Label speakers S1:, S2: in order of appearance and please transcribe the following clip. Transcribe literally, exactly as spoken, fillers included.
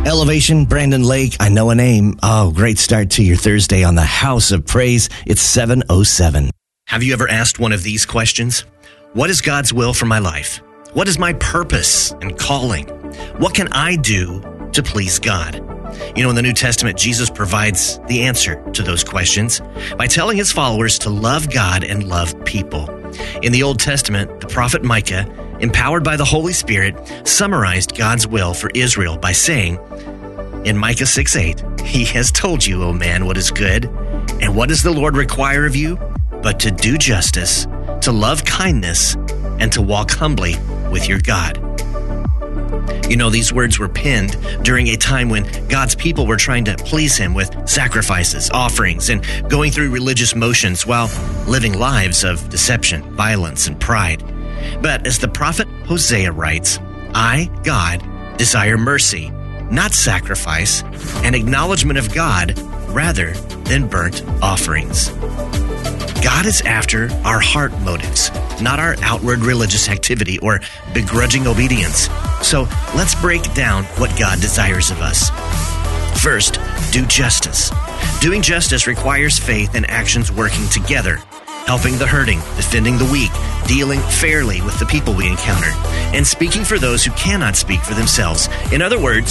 S1: Elevation, Brandon Lake, I Know a Name. Oh, great start to your Thursday on the House of Praise. It's seven oh seven.
S2: Have you ever asked one of these questions? What is God's will for my life? What is my purpose and calling? What can I do to please God? You know, in the New Testament, Jesus provides the answer to those questions by telling his followers to love God and love people. In the Old Testament, the prophet Micah, empowered by the Holy Spirit, summarized God's will for Israel by saying, in Micah six eight, he has told you, O man, what is good, and what does the Lord require of you? But to do justice, to love kindness, and to walk humbly with your God. You know, these words were penned during a time when God's people were trying to please him with sacrifices, offerings, and going through religious motions while living lives of deception, violence, and pride. But as the prophet Hosea writes, I, God, desire mercy, not sacrifice, and acknowledgement of God rather than burnt offerings. God is after our heart motives, not our outward religious activity or begrudging obedience. So let's break down what God desires of us. First, do justice. Doing justice requires faith and actions working together, helping the hurting, defending the weak, dealing fairly with the people we encounter, and speaking for those who cannot speak for themselves. In other words,